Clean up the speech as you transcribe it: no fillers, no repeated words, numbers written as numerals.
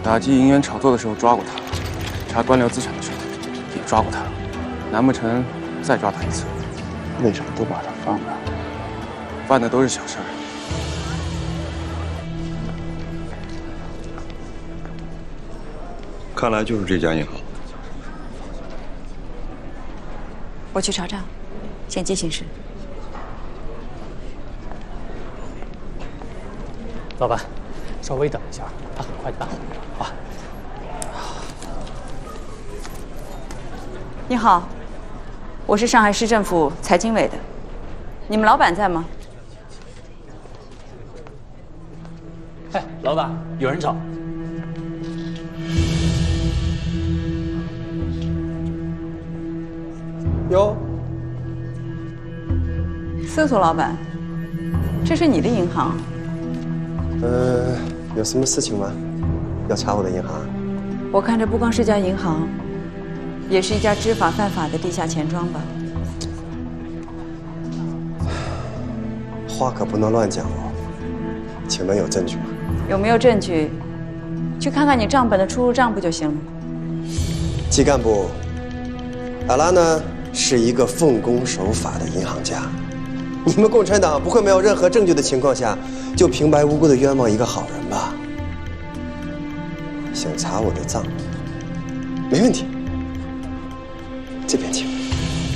打击银元炒作的时候抓过他，查官僚资产的时候也抓过他，难不成再抓他一次？ 为什么都把他放了？ 犯的都是小事儿。 看来就是这家银行。 我去查账，先接行事。 老板，稍微等一下，他很快就办好。好吧。 你好，我是上海市政府财经委的，你们老板在吗？ 哎，老板，有人找。 哟， 司徒老板，这是你的银行？ 有什么事情吗？要查我的银行？ 我看这不光是家银行，也是一家知法犯法的地下钱庄吧？ 话可不能乱讲哦。请问有证据吗？ 有没有证据？去看看你账本的出入账不就行了？ 季干部，阿拉呢是一个奉公守法的银行家，你们共产党不会没有任何证据的情况下就平白无故的冤枉一个好人吧？想查我的账，没问题，这边请。